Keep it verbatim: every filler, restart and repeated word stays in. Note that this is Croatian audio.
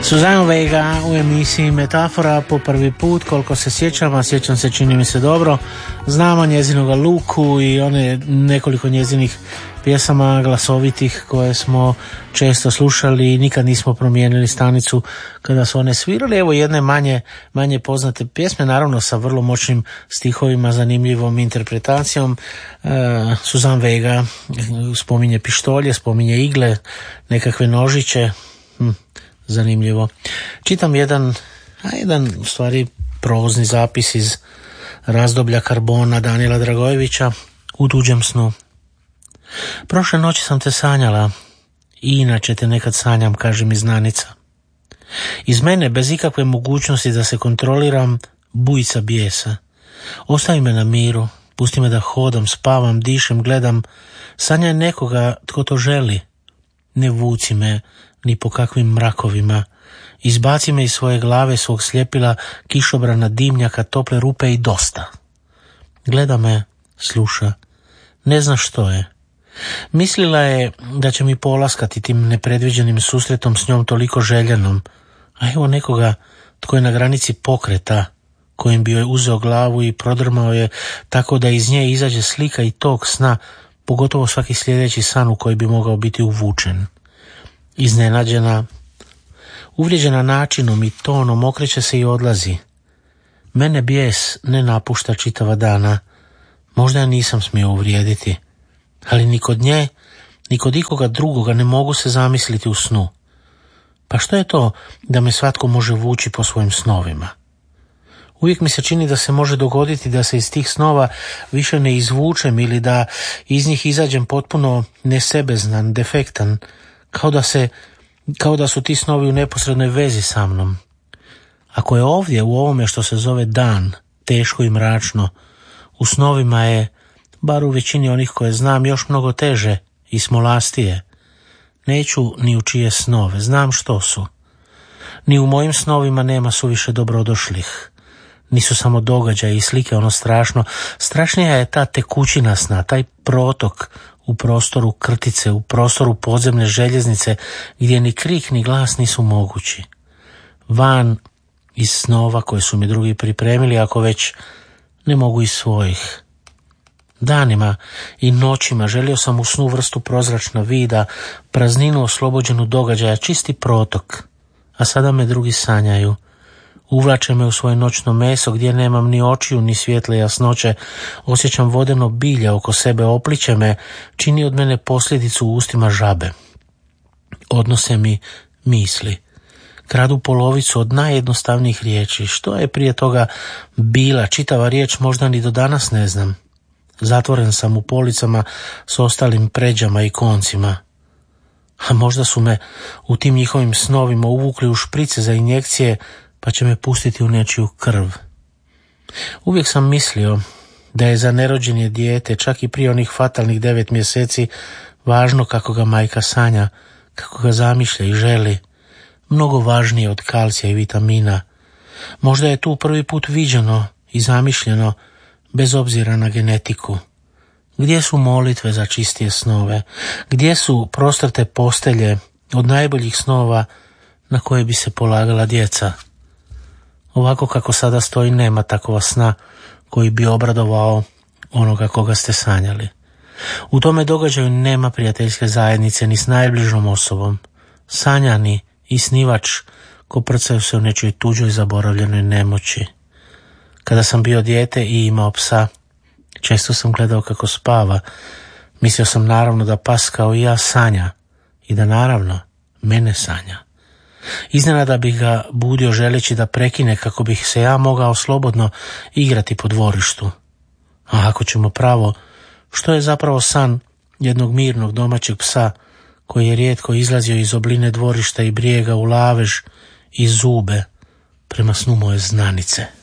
Suzanne Vega u emisiji Metafora po prvi put, koliko se sjećam, a sjećam se, čini mi se dobro. Znamo njezinoga Luku i one nekoliko njezinih pjesama glasovitih koje smo često slušali i nikad nismo promijenili stanicu kada su one svirali. Evo jedne manje, manje poznate pjesme, naravno sa vrlo moćnim stihovima, zanimljivom interpretacijom. Uh, Suzanne Vega spominje pištolje, spominje igle, nekakve nožiće. Hm. Zanimljivo. Čitam jedan, a jedan u stvari prozni zapis iz razdoblja Karbona Danijela Dragojevića u tuđem snu. Prošle noći sam te sanjala i inače te nekad sanjam, kaže mi znanica. Iz mene, bez ikakve mogućnosti da se kontroliram, bujica bijesa. Ostavi me na miru, pusti me da hodam, spavam, dišem, gledam. Sanjaj nekoga tko to želi. Ne vuci me ni po kakvim mrakovima. Izbaci me iz svoje glave, svog sljepila, kišobrana, dimnjaka, tople rupe i dosta. Gleda me, sluša. Ne zna što je. Mislila je da će mi polaskati tim nepredviđenim susretom s njom toliko željenom. A evo nekoga tko je na granici pokreta, kojim bi joj uzeo glavu i prodrmao je tako da iz nje izađe slika i tog sna, pogotovo svaki sljedeći san u koji bi mogao biti uvučen. Iznenađena, uvrijeđena načinom i tonom, okreće se i odlazi. Mene bijes ne napušta čitava dana. Možda ja nisam smio uvrijediti, ali ni kod nje, ni kod ikoga drugoga ne mogu se zamisliti u snu. Pa što je to da me svatko može vući po svojim snovima? Uvijek mi se čini da se može dogoditi da se iz tih snova više ne izvučem ili da iz njih izađem potpuno nesebeznan, defektan, kao da se, kao da su ti snovi u neposrednoj vezi sa mnom. Ako je ovdje u ovome što se zove dan teško i mračno, u snovima je, bar u većini onih koje znam, još mnogo teže i smolastije. Neću ni u čije snove, znam što su. Ni u mojim snovima nema suviše dobrodošlih. Nisu samo događaji i slike ono strašno. Strašnija je ta tekućina sna, taj protok u prostoru krtice, u prostoru podzemne željeznice, gdje ni krik ni glas nisu mogući. Van iz snova koje su mi drugi pripremili, ako već ne mogu iz svojih. Danima i noćima želio sam u snu vrstu prozračna vida, prazninu oslobođenu događaja, čisti protok. A sada me drugi sanjaju. Uvlače me u svoje noćno meso gdje nemam ni očiju ni svjetle jasnoće. Osjećam vodeno bilje oko sebe, opliće me, čini od mene posljedicu u ustima žabe. Odnose mi misli. Kradu polovicu od najjednostavnijih riječi. Što je prije toga bila čitava riječ, možda ni do danas ne znam. Zatvoren sam u policama s ostalim pređama i koncima. A možda su me u tim njihovim snovima uvukli u šprice za injekcije, pa će me pustiti u nečiju krv. Uvijek sam mislio da je za nerođenje dijete, čak i prije onih fatalnih devet mjeseci, važno kako ga majka sanja, kako ga zamišlja i želi, mnogo važnije od kalcija i vitamina. Možda je tu prvi put viđeno i zamišljeno, bez obzira na genetiku. Gdje su molitve za čistije snove? Gdje su prostrte postelje od najboljih snova na koje bi se polagala djeca? Ovako kako sada stoji, nema takova sna koji bi obradovao onoga koga ste sanjali. U tome događaju nema prijateljske zajednice ni s najbližom osobom. Sanjani i snivač koprcaju se u nečoj tuđoj zaboravljenoj nemoći. Kada sam bio dijete i imao psa, često sam gledao kako spava. Mislio sam naravno da pas kao i ja sanja i da naravno mene sanja. Iznenada bih ga budio želeći da prekine kako bih se ja mogao slobodno igrati po dvorištu. A ako ćemo pravo, što je zapravo san jednog mirnog domaćeg psa koji je rijetko izlazio iz obline dvorišta i brijega u lavež i zube prema snu moje znanice?